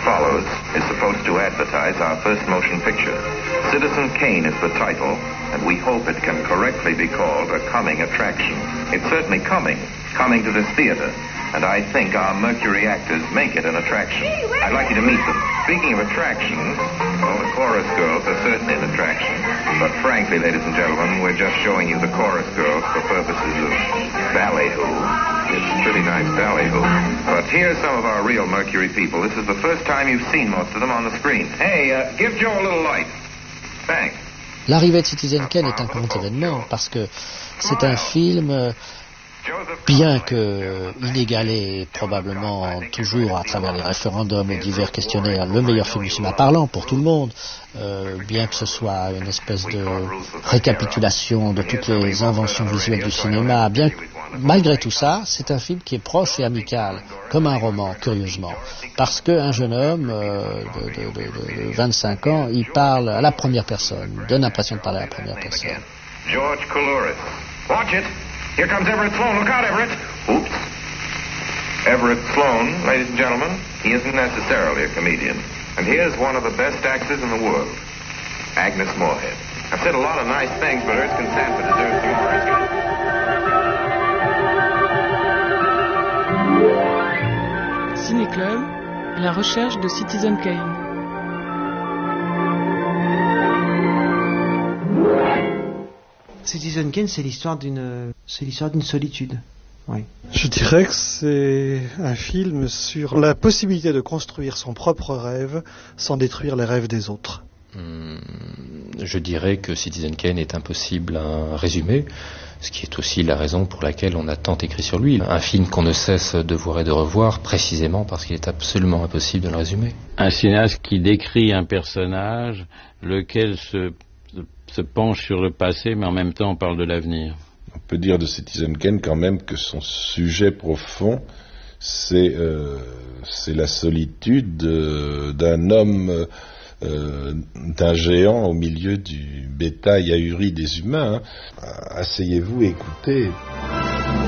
follows is supposed to advertise our first motion picture. Citizen Kane is the title, and we hope it can correctly be called a coming attraction. It's certainly coming to this theater, and I think our Mercury actors make it an attraction. I'd like you to meet them. Speaking of attractions, well, the chorus girls are certainly an attraction, but frankly, ladies and gentlemen, we're just showing you the chorus girls for purposes of ballyhoo. It's pretty nice ballyhoo. But here's some of our real Mercury people. This is the first time you've seen most of them on the screen. Hey, give Joe a little light. Thanks. L'arrivée de Citizen Kane est un grand événement parce que c'est un film, bien que inégalé probablement toujours à travers les référendums et divers questionnaires, le meilleur film du cinéma parlant pour tout le monde, bien que ce soit une espèce de récapitulation de toutes les inventions visuelles du cinéma, bien que, malgré tout ça, c'est un film qui est proche et amical, comme un roman, curieusement, parce qu'un jeune homme de 25 ans, il parle à la première personne, donne l'impression de parler à la première personne. George Coulouris. Watch it. Here comes Everett Sloan. Look out, Everett. Oops. Everett Sloan, ladies and gentlemen, he isn't necessarily a comedian. And here's one of the best actors in the world, Agnes Moorehead. I've said a lot of nice things, but Erskine Sanford deserves more. Ciné-Club, la recherche de Citizen Kane. Citizen Kane, c'est l'histoire d'une solitude. Oui. Je dirais que c'est un film sur la possibilité de construire son propre rêve sans détruire les rêves des autres. Je dirais que Citizen Kane est impossible à résumer, ce qui est aussi la raison pour laquelle on a tant écrit sur lui. Un film qu'on ne cesse de voir et de revoir, précisément parce qu'il est absolument impossible de le résumer. Un cinéaste qui décrit un personnage, lequel se penche sur le passé, mais en même temps on parle de l'avenir. On peut dire de Citizen Kane quand même que son sujet profond, c'est la solitude d'un homme, d'un géant au milieu du bétail ahuri des humains. Asseyez-vous et écoutez.